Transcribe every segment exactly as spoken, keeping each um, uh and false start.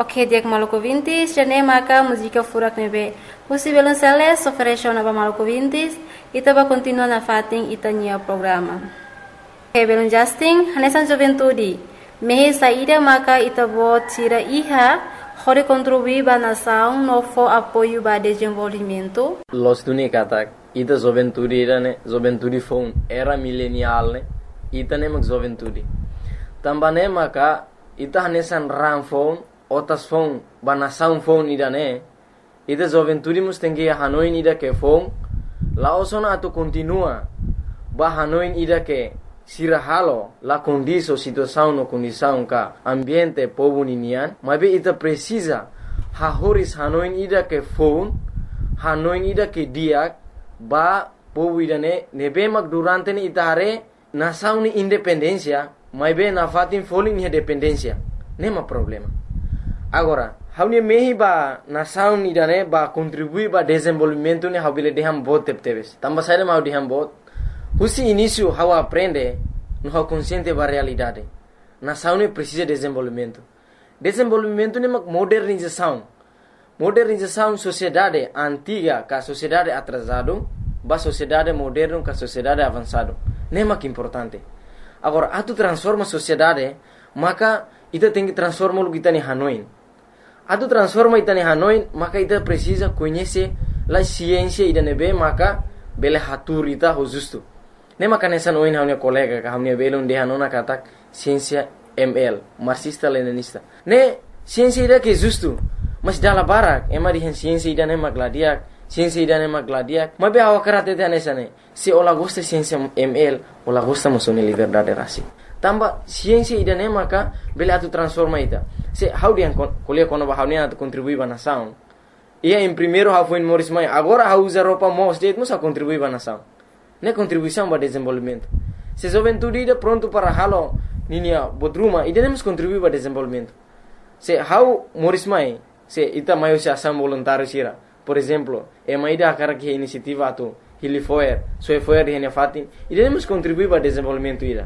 Ok, dia Maluku Vintis, jane maka música furak nebe. Husi belum seles, oferecer naba Maluku Vintis, ita ba continua na fating ita nia programa. Ok, belum Justin, hanesan juventude. Mehe saída maka ita bo tira iha, hore contribuir ba nação no fo apoio ba desenvolvimento. Los tuni katak, ita juventude ira ne, juventude phone era milenial ne, ita ne mak juventude. Tambane maka ita hanesan ram phone otas phone banasaun phone ida ne ida juventude mus tengi hanoin ida ke phone laosona atu continua ba hanoin ida ke sirahalo la condiso situação no condição ka ambiente povo ninian mabe ita precisa ha horis hanoin ida ke phone hanoin ida ke diak ba povo ida ne nebe mak durante ne ita hare nasaun ni independencia mabe na fatin foling ni dependencia nema problema. Agora, haune mehi ba nação ni dane ba contribui ba desenvolvimento ne habile deham bot tepteves. Tamba saída mau deham bot. Husi início how aprende no how consciente ba realidade. Nação ne precisa desenvolvimento. Desenvolvimento ne mak modernização. Modernização sociedade antiga ka sociedade atrasado ba sociedade moderno ka sociedade avançado. Ne mak importante. Agora, atu transforma sociedade, maka ita tem que transformar o que está em Hanoi. Atu transforma ita em Hanoi, maka ita precisa conhecer a ciência ida nebe, maka bele hatur ita ho justo. Ne maka nessa noin hamne colega ka hamne belon de hanona katak ciência M L, marxista leninista. Ne ciência ida que justo, mas dala barak, ema di ciência ida ne magladiak, ciência ida ne magladiak. Mabe awa karate te nessa ne. Se ola gosta ciência M L, ola gosta musone liberdade rasi. Tamba ciência ida ne maka bele atu transforma ita. Se how dia kuliah kono ba haunia atu contribui ba nação. Ia em primeiro ha foi em Morris Mai, agora ha usa roupa mos de musa contribui ba nação. Ne contribuição ba desenvolvimento. Se juventude ida pronto para halo ninia bodruma ida nemos contribui ba desenvolvimento. Se how Morris Mai, se ita maio se ação voluntário sira. Por exemplo, e mai da cara que iniciativa atu Hilifoer, so foer de fatin, ida nemos contribui ba desenvolvimento ida.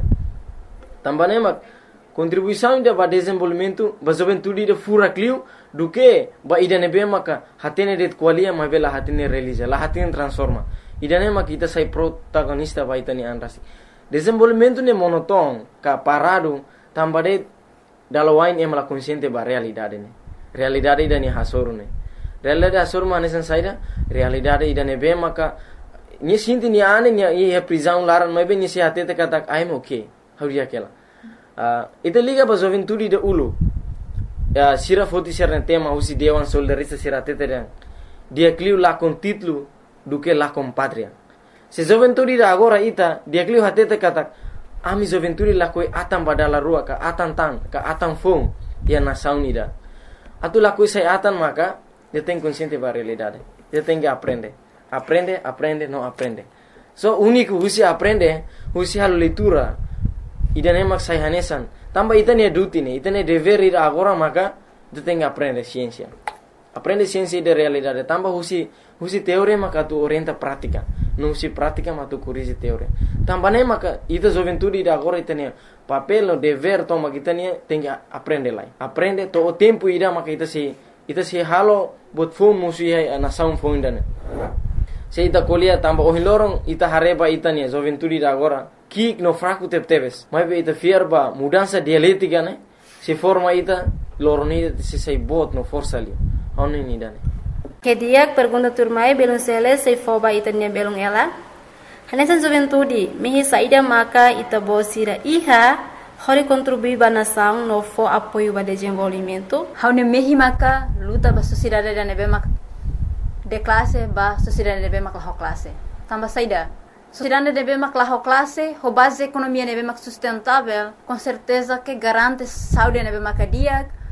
Também mak contribuição ida ba desenvolvimento ba juventude ida fura clio do que ba ida nebe maka hatene det qualia ma vela hatene realiza la hatene transforma ida ne mak ita sai protagonista ba ita ni anrasi desenvolvimento ne monoton ka parado tambade dalawain em la consciente ba realidade ne realidade ida ni hasoru ne realidade hasoru mane san saida realidade ida nebe maka ni sinti ni ane ni e prisão laran ma be ni se hatete katak I'm okay hauria kela. Uh, ita liga ba juventude de ulu. Uh, sira foti sira tema usi dewan soldarista sira tetedang. Dia cliu la con titlu do que la con patria. Se juventude da agora ita dia cliu hatete katak ami juventude la koi atam badala rua ka atan tan ka atan fong dia nação ida. Atu la koi sai atan maka dia tem consciente ba realidade. Dia tem que aprender. Aprende, aprende, não aprende. So único usi aprende, usi hal leitura. Ida ne mak sai hanesan tamba ita ne duty ne ita ne dever ida agora maka tu tem que aprender ciência aprende ciência de realidade tamba husi husi teoria maka tu orienta prática não husi prática mas tu corrige teoria tamba ne maka ita juventude ida agora ita ne papel no dever toma kita ne tem que aprender lá aprende to o tempo ida maka ita se ita se halo bot phone musi hai nação phone dane se ita colia tamba o hilorong ita hareba ita ne juventude ida agora Kik no fraco tepteves, mas ita fierba mudança dialética né? Se forma ita loronida se sai bot no força ali, onde ni dane. Que dia pergunta turmai belum seles se foba ita nia belum ela. Hanesan juventude, mehi saída maka ita bosira iha, hori contribui ba nação no fo apoio ba desenvolvimento. Haune mehi maka luta ba sociedade da nebe mak de classe ba sociedade nebe mak la classe. Tamba saída. Sociedade deve mak la classe, ho base economia nebe mak sustentável, com certeza que garante saúde nebe mak dia